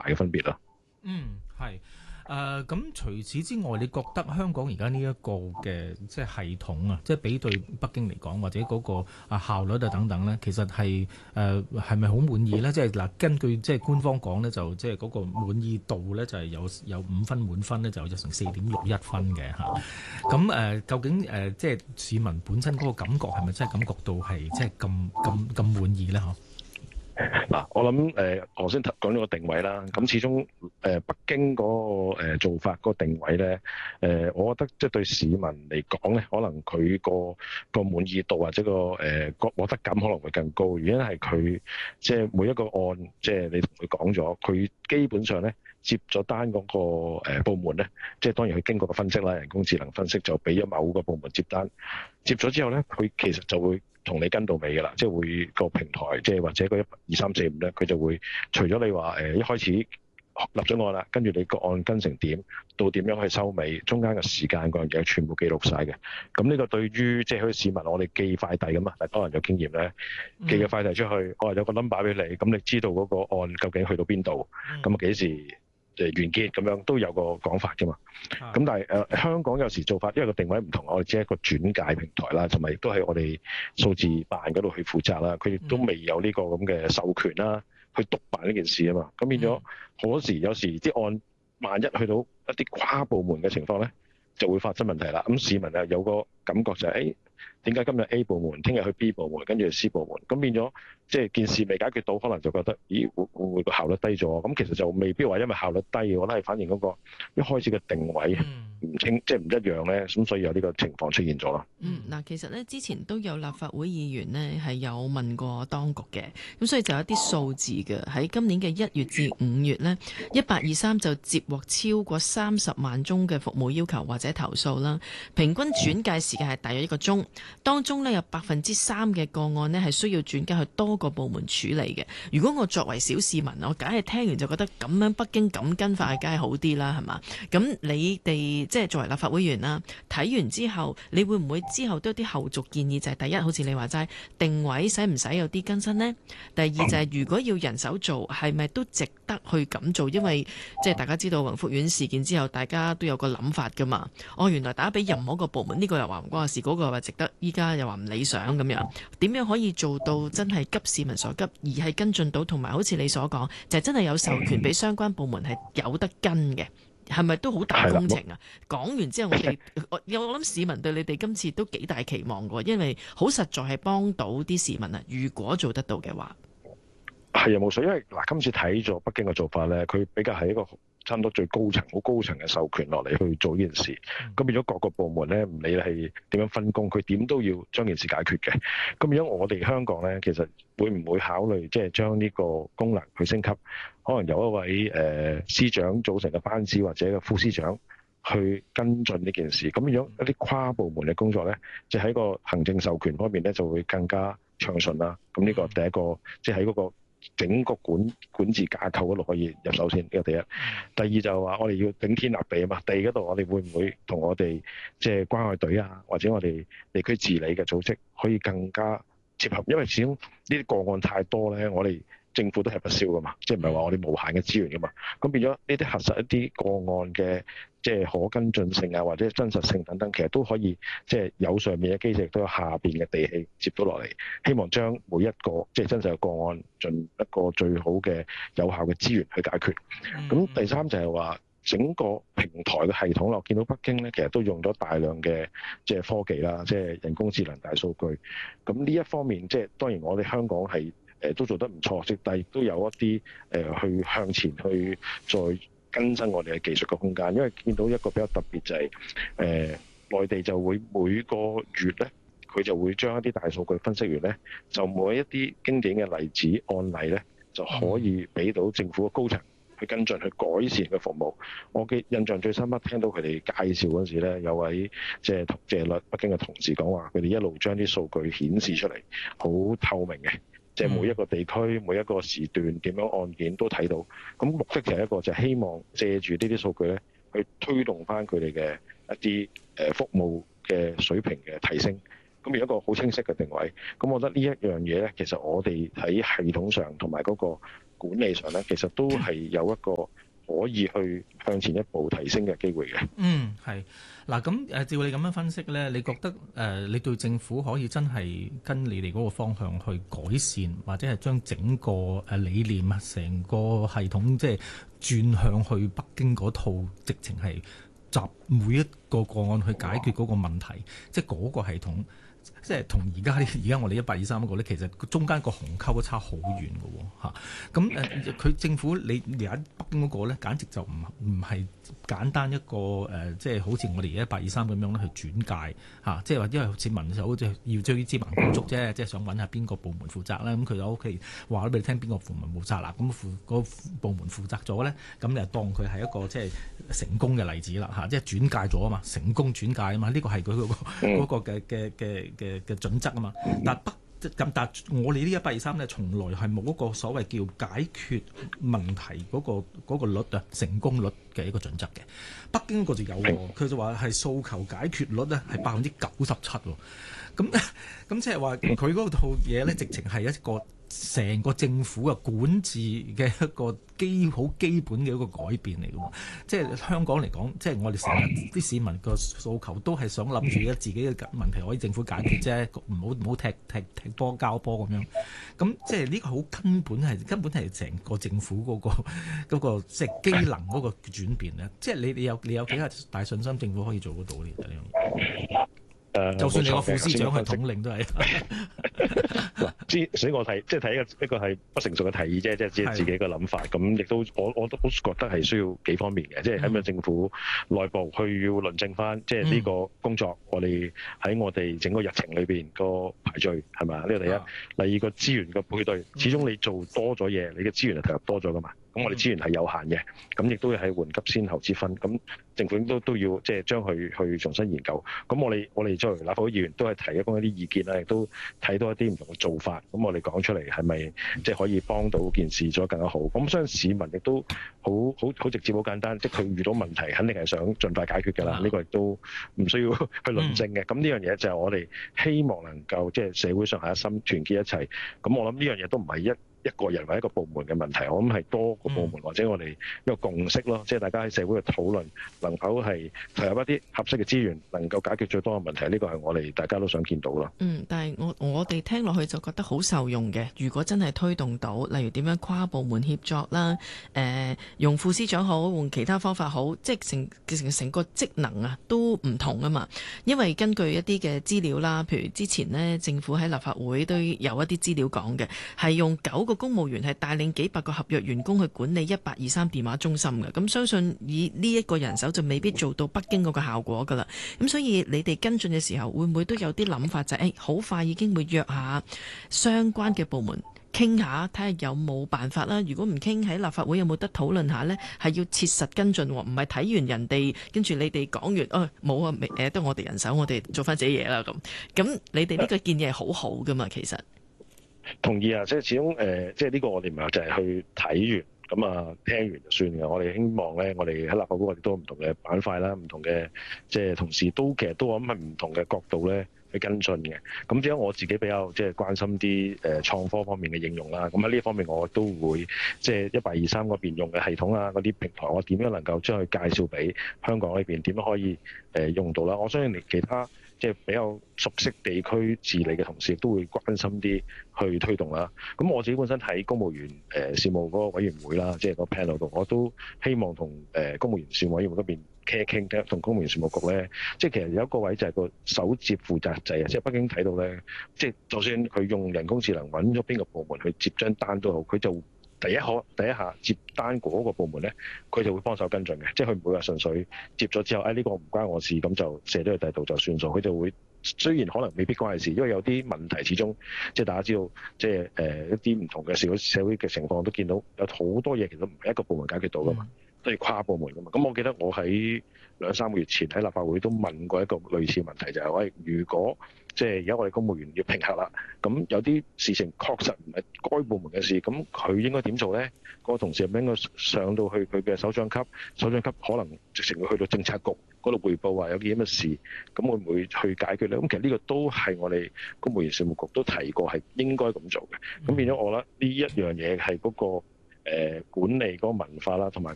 嘅分別咯。 係。咁除此之外，你覺得香港而家呢一個嘅即係系統啊，即係比對北京嚟講，或者嗰個效率啊等等咧，其實係咪好滿意咧？即係嗱，根據即係官方講咧，就即係嗰個滿意度咧，就係有5分滿分咧，就有成4.61分嘅嚇。咁究竟即係市民本身嗰個感覺係咪真係感覺到係即係咁滿意咧？嗬？ 嗱，我諗我先講咗個定位啦。咁始終北京嗰個做法嗰個定位咧，我覺得即係對市民嚟講咧，可能佢個滿意度或者個獲得感可能會更高。原因係佢即係每一個案，即係你同佢講咗，佢基本上咧接咗單嗰個部門咧，即係當然佢經過個分析啦，人工智能分析就俾咗某個部門接單，接咗之後咧，佢其實就會同你跟到尾㗎啦，即係會個平台，即係或者個1、2、3、4、5咧，佢就會除咗你話一開始立咗案啦，跟住你個案跟成點，到點樣去收尾，中間嘅時間嗰樣嘢全部記錄晒嘅。咁呢個對於即係好似市民，我哋寄快遞咁啊，但係多人有經驗咧，寄個快遞出去，我有個 number 俾你，咁你知道嗰個案究竟去到邊度，咁幾時完結咁樣都有個講法㗎嘛。咁但係香港有時做法，因為個定位唔同，我哋只係一個轉介平台啦，同埋亦都係我哋數字辦嗰度去負責啦。佢亦都未有呢個咁嘅授權啦，去督辦呢件事啊嘛。咁變咗好多時，有時啲案萬一去到一啲跨部門嘅情況咧，就會發生問題啦。咁市民啊有個感覺就係點解今日 A 部門，聽日去 B 部門，跟住 C 部門，咁變咗即係件事未解決到，可能就覺得咦會唔會個效率低咗？咁其實就未必話因為效率低，我覺得係反而嗰個一開始嘅定位唔清，即係唔一樣咧，咁所以有呢個情況出現咗咯。 嗱，其實咧之前都有立法會議員呢係有問過當局嘅，咁所以就有啲數字嘅。喺今年嘅1月至5月呢，1823就接獲超過30萬宗嘅服務要求或者投訴啦，平均轉介時間係大約1個鐘。當中呢，有3%嘅個案呢係需要轉介去多個部門處理嘅。如果我作為小市民，我梗係聽完就覺得咁樣北京咁跟法梗係好啲啦，係嘛？咁你哋即係作為立法會議員啦，睇完之後，你會唔會之後都有啲後續建議？就係第一，好似你話齋定位使唔使有啲更新呢？第二就係如果要人手做，係咪都值得去咁做？因為即係大家知道宏福苑事件之後，大家都有個諗法噶嘛。原來打俾任何一個部門，呢個又話唔關我事，嗰個又話值得，依家又話唔理想咁樣。點樣可以做到真係急市民所急，而係跟進到，同埋好似你所講，就係真係有授權俾相關部門係有得跟嘅？係咪都好大工程啊？講完之後我諗市民對你哋今次都幾大期望嘅，因為好實在係幫到啲市民啊。如果做得到嘅話， 係啊，冇錯。因為嗱，今次睇咗北京嘅做法咧，佢比較係一個差唔多最高層、好高層嘅授權落嚟去做呢件事。咁變咗各個部門咧，唔理係點樣分工，佢點都要將件事解決嘅。咁變咗我哋香港咧，其實會唔會考慮即係將呢個功能去升級？可能由一位司長組成嘅班子，或者個副司長去跟進呢件事。咁變咗一啲跨部門嘅工作咧，即係喺個行政授權方面咧，就會更加暢順啦。咁呢個第一個，即係喺嗰個整個管治架構嗰度可以入手先，呢個第一。第二就係話我哋要頂天立地啊嘛。第二嗰度我哋會唔會同我哋即係關愛隊啊，或者我哋地區治理嘅組織可以更加結合？因為始終呢啲個案太多咧，我哋政府都係不消噶嘛，即係唔係話我哋無限嘅資源噶嘛。咁變咗呢啲核實一啲個案嘅即係可跟進性啊，或者真實性等等，其實都可以即係有上面嘅機制，都有下邊嘅地氣接到落嚟。希望將每一個即係真實嘅個案，盡一個最好嘅有效嘅資源去解決。咁第三就係話整個平台嘅系統，我見到北京咧，其實都用咗大量嘅即係科技啦，即係人工智能、大數據。咁呢一方面，即係當然我哋香港係都做得唔錯，即但係亦都有一啲去向前去再更新我哋嘅技術嘅空間。因為見到一個比較特別就係內地就會每個月咧，佢就會將一啲大數據分析員咧，就每一啲經典嘅例子案例咧，就可以俾到政府嘅高層去跟進，去改善嘅服務。我嘅印象最深刻，聽到佢哋介紹嗰時咧，有位即係北京嘅同事講話，佢哋一路將啲數據顯示出嚟，好透明嘅。即係每一個地區、每一個時段點樣案件都睇到，咁目的就係一個就係希望借住呢啲數據咧，去推動翻佢哋嘅一啲服務嘅水平嘅提升。咁有一個好清晰嘅定位。咁我覺得呢一樣嘢咧，其實我哋喺系統上同埋嗰個管理上咧，其實都係有一個可以去向前一步提升嘅機會嘅。 係嗱，咁照你咁樣分析咧，你覺得你對政府可以真係跟你哋嗰個方向去改善，或者係將整個理念啊、成個系統即係轉向去北京嗰套，直情係集每一個個案去解決嗰個問題，即係嗰個系統。即係同而家我哋1823嗰個咧，其實中間個鴻溝都差好遠嘅喎嚇。咁佢政府你而家北京嗰個咧，簡直就唔係簡單一個即係好似我哋而家1823咁樣咧去轉介嚇。即係話因為市民就好似要追資民高足啫，即係想揾下邊個部門負責啦。咁佢就 OK 話咗俾你聽邊個部門負責啦。咁嗰個部門負責咗咧，咁你就當佢係一個即係成功嘅例子啦嚇。即係轉介咗啊嘛，成功轉介啊嘛。呢個係佢嗰個嘅準則啊嘛，但我哋呢1823咧，從來係冇一個所謂叫解決問題嗰個率啊，成功率嘅一個準則嘅。北京嗰個就有喎，佢就話係訴求解決率咧係97%喎。咁即係話佢嗰套嘢咧，直情係一個成個政府嘅管治嘅一個好基本嘅一個改變嚟嘅喎。即係香港嚟講，即係我哋成日啲市民個訴求都係想諗住自己嘅問題可以政府解決啫，唔好踢波交波咁樣。咁即係呢個好根本係成個政府嗰個即係機能嗰個轉變咧。即係你有幾大信心政府可以做得到呢樣嘢？就算你個副司長去統領都係， 所以我睇一個係不成熟嘅提議啫，即係只係自己嘅諗法。咁亦都我都覺得係需要幾方面嘅，即係喺咪政府內部去要論證翻，即係呢個工作我哋喺我哋整個日程裏邊個排序係咪？呢個第一。第二個資源嘅配對，始終你做多咗嘢，你嘅資源係投入多咗噶嘛。咁我哋資源係有限嘅，咁亦都要喺緩急先後之分。咁政府都要即係將佢去重新研究。咁我哋作為立法會議員都係提供一啲意見啦，亦都睇到一啲唔同嘅做法。咁我哋講出嚟係咪即係可以幫到件事做得更加好？咁相信市民亦都好直接好簡單，即係佢遇到問題肯定係想盡快解決㗎啦。呢個亦都唔需要去論證嘅。咁呢樣嘢就係我哋希望能夠即係社會上係一心團結一齊。咁我諗呢樣嘢都唔係一個人或者一個部門嘅問題，我諗係多個部門或者我哋一個共識咯，即係大家喺社會嘅討論，能夠係投入一啲合適嘅資源，能夠解決最多嘅問題，呢個係我哋大家都想見到咯。 但係我哋聽落去就覺得好受用嘅。如果真係推動到，例如點樣跨部門協作啦，用副司長好，用其他方法好，即係成個職能啊都唔同啊嘛。因為根據一啲嘅資料啦，譬如之前呢，政府喺立法會都有一啲資料講嘅，係用9個公務員係帶領幾百個合約員工去管理1823電話中心嘅。咁相信以呢一個人手就未必做到北京嗰個效果噶啦。咁所以你哋跟進嘅時候，會唔會都有啲諗法，就係好快已經會約下相關嘅部門傾下，睇下有冇辦法啦。如果唔傾，喺立法會有冇得討論下呢？係要切實跟進，唔係睇完人哋跟住你哋講完，冇啊，得我哋人手，我哋做翻自己嘢啦咁。咁你哋呢個建議係好好噶嘛？其實同意啊，即係始終即係呢個我哋唔係就係去睇完咁啊，聽完就算嘅。我哋希望咧，我哋喺立法會我哋都有唔同嘅板塊啦，唔同嘅即係同事其實都我諗係唔同嘅角度咧去跟進嘅。咁只係我自己比較即係關心啲創科方面嘅應用啦。咁喺呢一方面我都會即係1823嗰邊用嘅系統啊，嗰啲平台我點樣能夠將佢介紹俾香港呢邊點樣可以用到啦。我相信你其他即係比較熟悉地區治理嘅同事都會關心啲去推動啦。咁我自己本身喺公務員事務嗰個委員會啦，即係個 panel 度，我都希望同公務員事務委員會嗰邊傾一傾，同公務員事務局咧，即係其實有一個位就係個首接負責制啊。即係北京睇到咧，即係就算佢用人工智能揾咗邊個部門去接張單都好，佢就第一下接單嗰個部門咧，佢就會幫手跟進嘅，即係佢唔會話純粹接咗之後，呢個唔關我事，咁就射咗去第度就算數。佢就會雖然可能未必關佢事，因為有啲問題始終即係大家知道，即係一啲唔同嘅社會嘅情況都見到有好多嘢其實唔係一個部門解決到噶嘛，都係跨部門噶嘛。咁我記得我喺2-3個月前喺立法會都問過一個類似問題，就係喂，如果即係而家我哋公務員要評核啦，咁有啲事情確實唔係該部門嘅事，咁佢應該點做咧？嗰個同事係咪應該上到去佢嘅首長級可能直情會去到政策局嗰度匯報話有啲咁嘅事，咁會唔會去解決咧？咁其實呢個都係我哋公務員事務局都提過係應該咁做嘅。咁變咗我覺得呢一樣嘢係嗰個管理嗰個文化啦，同埋